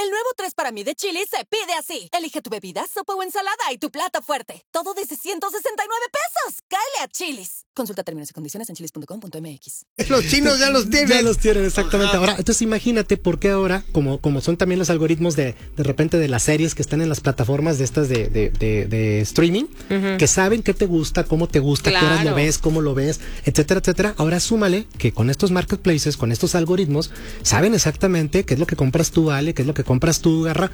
El nuevo 3 para mí de Chili's se pide así. Elige tu bebida, sopa o ensalada y tu plato fuerte. Todo desde 169 pesos. ¡Cáele a Chili's! Consulta términos y condiciones en chili's.com.mx. Los chinos ya los tienen. Ya los tienen, exactamente. Ahora, entonces imagínate por qué ahora, como son también los algoritmos de repente de las series que están en las plataformas de estas de streaming, que saben qué te gusta, cómo te gusta, qué horas lo ves, cómo lo ves, etcétera, etcétera. Ahora súmale que con estos marketplaces, con estos algoritmos, saben exactamente qué es lo que compras tú, Ale, qué es lo que compras tú, Garra,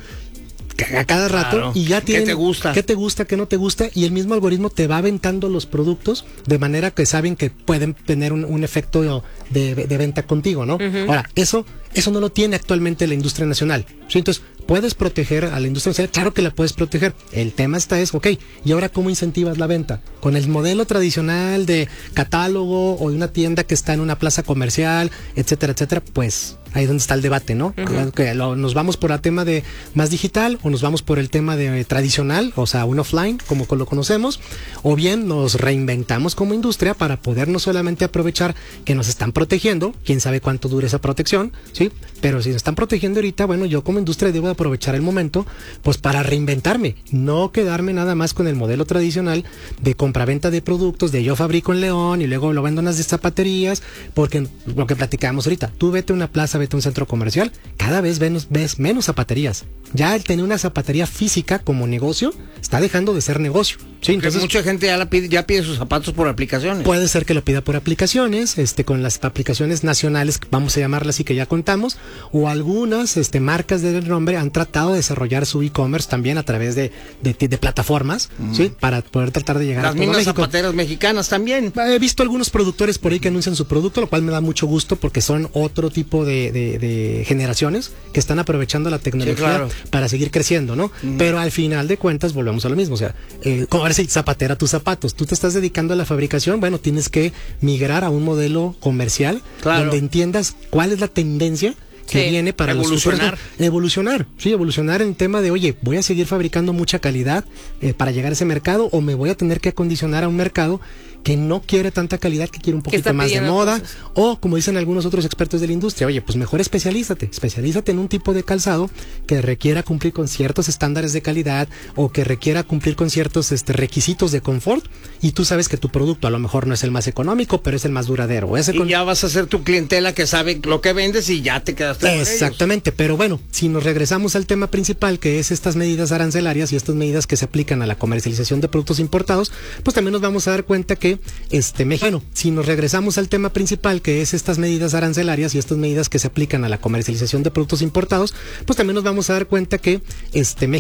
a cada rato, y ya tienen ¿Qué te gusta? ¿Qué te gusta, qué no te gusta? Y el mismo algoritmo te va aventando los productos de manera que saben que pueden tener un efecto de venta contigo, ¿no? Ahora, eso no lo tiene actualmente la industria nacional, ¿sí? Entonces, ¿puedes proteger a la industria nacional? Claro que la puedes proteger. El tema es, ¿y ahora cómo incentivas la venta? Con el modelo tradicional de catálogo o de una tienda que está en una plaza comercial, etcétera, etcétera, pues ahí es donde está el debate, ¿no? Que nos vamos por el tema de más digital o nos vamos por el tema de tradicional, o sea, un offline, como lo conocemos, o bien nos reinventamos como industria para poder no solamente aprovechar que nos están protegiendo, quién sabe cuánto dure esa protección, ¿sí? Pero si nos están protegiendo ahorita, bueno, yo como industria debo aprovechar el momento, pues para reinventarme, no quedarme nada más con el modelo tradicional de compraventa de productos, de yo fabrico en León y luego lo vendo en las zapaterías, porque lo que platicábamos ahorita, tú vete a una plaza, vete a un centro comercial, cada vez ves menos zapaterías. Ya el tener una zapatería física como negocio está dejando de ser negocio. Sí, entonces mucha gente ya pide sus zapatos por aplicaciones. Puede ser que lo pida por aplicaciones, con las aplicaciones nacionales, vamos a llamarlas así, que ya contamos, o algunas marcas de renombre han tratado de desarrollar su e-commerce también a través de plataformas, ¿sí? Para poder tratar de llegar las a todo mismas México. Zapateras mexicanas también. He visto algunos productores por ahí que anuncian su producto, lo cual me da mucho gusto porque son otro tipo de generaciones que están aprovechando la tecnología para seguir creciendo, ¿no? Pero al final de cuentas volvemos a lo mismo, o sea, como si zapatera tus zapatos, tú te estás dedicando a la fabricación, bueno, tienes que migrar a un modelo comercial donde entiendas cuál es la tendencia que viene para evolucionar. Evolucionar en tema de, oye, voy a seguir fabricando mucha calidad para llegar a ese mercado, o me voy a tener que acondicionar a un mercado que no quiere tanta calidad, que quiere un poquito más de moda, o como dicen algunos otros expertos de la industria, oye, pues mejor especialízate en un tipo de calzado que requiera cumplir con ciertos estándares de calidad o que requiera cumplir con ciertos requisitos de confort, y tú sabes que tu producto a lo mejor no es el más económico, pero es el más duradero. Y ya vas a ser tu clientela que sabe lo que vendes y ya te quedaste con exactamente, pero bueno, si nos regresamos al tema principal, que es estas medidas arancelarias y estas medidas que se aplican a la comercialización de productos importados, pues también nos vamos a dar cuenta que si nos regresamos al tema principal, que es estas medidas arancelarias y estas medidas que se aplican a la comercialización de productos importados, pues también nos vamos a dar cuenta que